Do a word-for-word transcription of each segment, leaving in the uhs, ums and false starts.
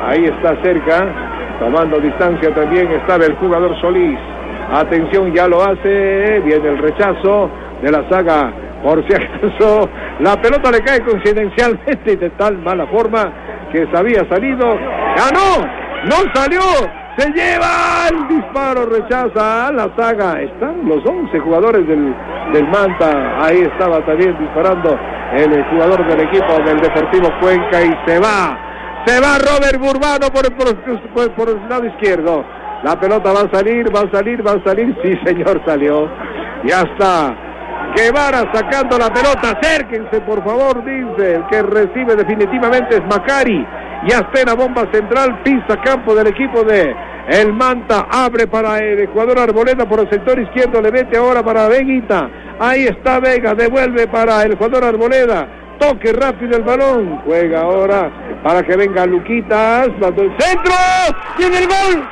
ahí está cerca, tomando distancia también estaba el jugador Solís. Atención, ya lo hace, viene el rechazo de la saga, por si acaso, la pelota le cae coincidencialmente y de tal mala forma que se había salido. ¡Ah, no! ¡No salió! Se lleva el disparo, rechaza a la saga. Están los once jugadores del, del Manta. Ahí estaba también disparando el jugador del equipo del Deportivo Cuenca y se va. Se va Robert Burbano por, por, por, por el lado izquierdo. La pelota va a salir, va a salir, va a salir. Sí, señor, salió. Ya está. Guevara sacando la pelota. Acérquense, por favor, dice. El que recibe definitivamente es Macari. Y hasta en la bomba central, pisa campo del equipo de el Manta, abre para el jugador Arboleda por el sector izquierdo, le mete ahora para Veguita, ahí está Vega, devuelve para el jugador Arboleda, toque rápido el balón, juega ahora para que venga Luquitas, mandó el centro, ¡tiene el gol!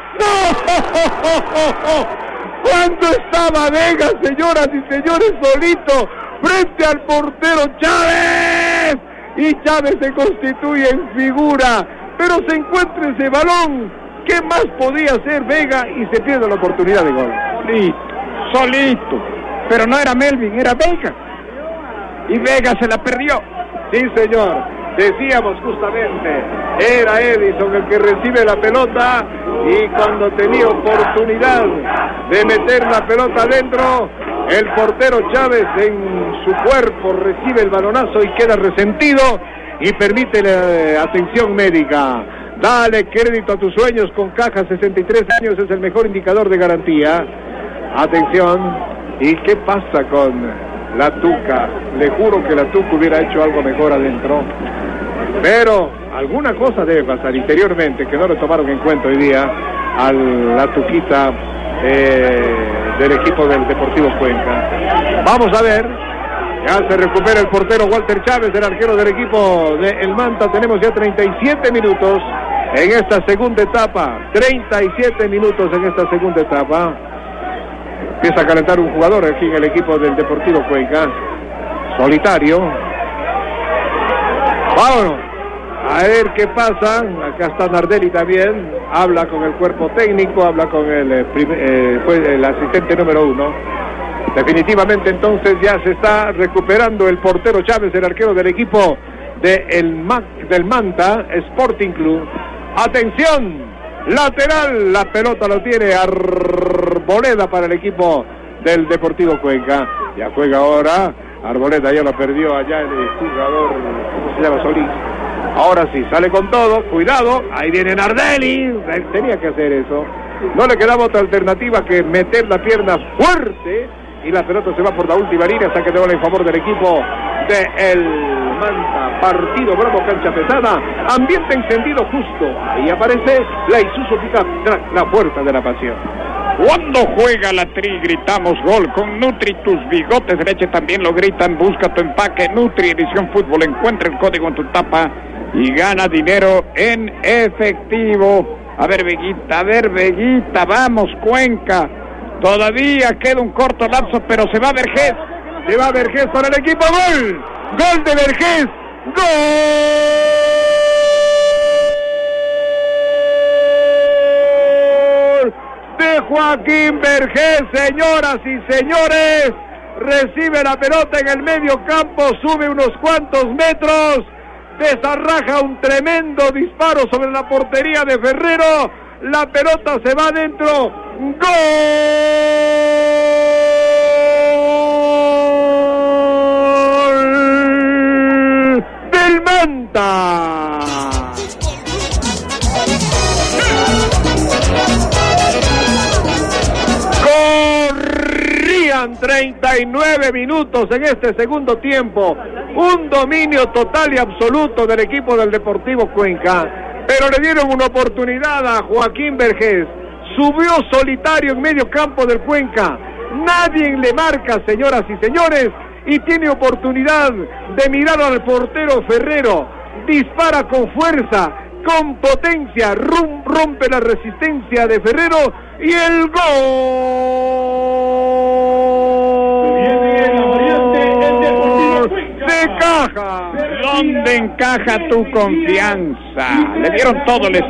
¡No! ¿Cuándo estaba Vega, señoras y señores, solito, frente al portero Chávez? Y Chávez se constituye en figura, pero se encuentra ese balón. ¿Qué más podía hacer Vega? Y se pierde la oportunidad de gol. Solito, solito. Pero no era Melvin, era Vega. Y Vega se la perdió. Sí, señor. Decíamos justamente, era Edison el que recibe la pelota y cuando tenía oportunidad de meter la pelota adentro, el portero Chávez en su cuerpo recibe el balonazo y queda resentido y permite la atención médica. Dale crédito a tus sueños con Caja, sesenta y tres años es el mejor indicador de garantía. Atención, ¿y qué pasa con la Tuca? Le juro que la Tuca hubiera hecho algo mejor adentro. Pero alguna cosa debe pasar interiormente que no lo tomaron en cuenta hoy día a la Tuquita eh, del equipo del Deportivo Cuenca. Vamos a ver, ya se recupera el portero Walter Chávez, el arquero del equipo de El Manta. Tenemos ya treinta y siete minutos en esta segunda etapa, treinta y siete minutos en esta segunda etapa. Empieza a calentar un jugador aquí en el equipo del Deportivo Cuenca, solitario. Vámonos, a ver qué pasa. Acá está Nardelli también, habla con el cuerpo técnico, habla con el, eh, primer, eh, fue el asistente número uno. Definitivamente entonces ya se está recuperando el portero Chávez, el arquero del equipo de el Ma del Manta Sporting Club. Atención, lateral, la pelota lo tiene Arboleda para el equipo del Deportivo Cuenca. Ya juega ahora Arboleda, ya lo perdió allá el jugador, ¿cómo se llama? Solís. Ahora sí, sale con todo, cuidado, ahí viene Nardelli, tenía que hacer eso. No le quedaba otra alternativa que meter la pierna fuerte y la pelota se va por la última línea, saque de bola en favor del equipo de el Manta. Partido bravo, cancha pesada, ambiente encendido justo. Ahí aparece la Isuzu Pickup, la fuerza de la pasión. Cuando juega la Tri gritamos gol con Nutri, tus bigotes de leche también lo gritan. Busca tu empaque Nutri Edición Fútbol, encuentra el código en tu tapa y gana dinero en efectivo. A ver, Veguita, a ver, Veguita, vamos, Cuenca. Todavía queda un corto lapso, pero se va Vergés. Se va Vergés para el equipo. ¡Gol! ¡Gol de Vergés! ¡Gol! De Joaquín Vergés, señoras y señores. Recibe la pelota en el medio campo, sube unos cuantos metros, desarraja un tremendo disparo sobre la portería de Ferrero. La pelota se va adentro. ¡Gol del Manta! Corrían treinta y nueve minutos en este segundo tiempo. Un dominio total y absoluto del equipo del Deportivo Cuenca. Pero le dieron una oportunidad a Joaquín Vergés. Subió solitario en medio campo del Cuenca. Nadie le marca, señoras y señores. Y tiene oportunidad de mirar al portero Ferrero. Dispara con fuerza, con potencia. Rum, rompe la resistencia de Ferrero. Y el gol de Caja. ¿Dónde encaja tu confianza? Le dieron todo el